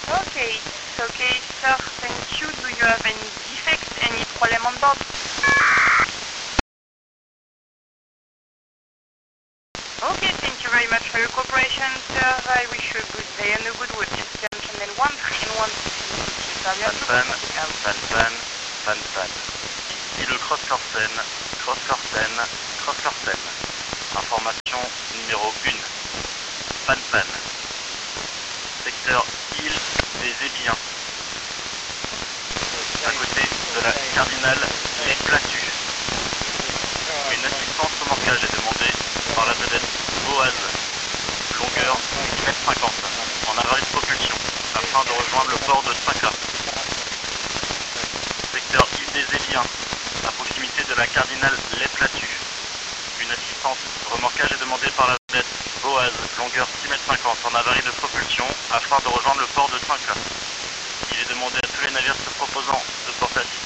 Okay, it's okay, sir. Thank you. Do you have any defects, any problem on board? Okay, thank you very much for your cooperation, sir. I wish you a good day and a good watch. System channel 131. Fan. Ici le Cross-Corsen. Information numéro 1. Fan. Secteur île des Ébiens. À côté de la cardinale Les Platus. Une assistance remorquage est demandée par la vedette Boaz. Longueur 6,50 m en arrêt de propulsion afin de rejoindre le port de Saka. Secteur île des Ébiens, à proximité de la cardinale Les Platus. Une assistance remorquage est demandée par la vedette Boaz, longueur 6,50 m en avarie de propulsion afin de rejoindre le port de Saka. Il est demandé à tous les navires se proposant de porter